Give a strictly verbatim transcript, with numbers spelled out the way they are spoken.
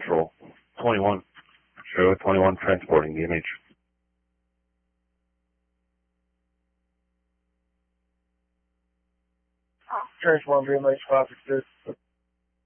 Central. twenty-one. Show twenty-one transporting the image. Transform V M H five six two.